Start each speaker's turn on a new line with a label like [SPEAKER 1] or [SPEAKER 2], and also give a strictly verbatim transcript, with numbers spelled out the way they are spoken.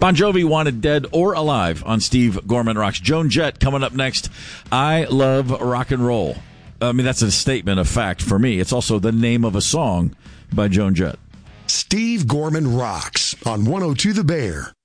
[SPEAKER 1] Bon Jovi wanted dead or alive on Steve Gorman Rocks. Joan Jett coming up next. I love rock and roll. I mean, that's a statement of fact for me. It's also the name of a song by Joan Jett.
[SPEAKER 2] Steve Gorman Rocks on one oh two The Bear.